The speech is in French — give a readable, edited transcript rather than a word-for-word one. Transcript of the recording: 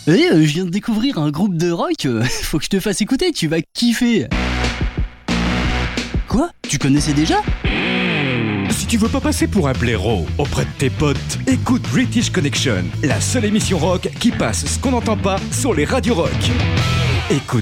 Je viens de découvrir un groupe de rock, faut que je te fasse écouter, tu vas kiffer. Quoi? Tu connaissais déjà? Si tu veux pas passer pour un blaireau auprès de tes potes, écoute British Connection, la seule émission rock qui passe ce qu'on n'entend pas sur les radios rock. Écoute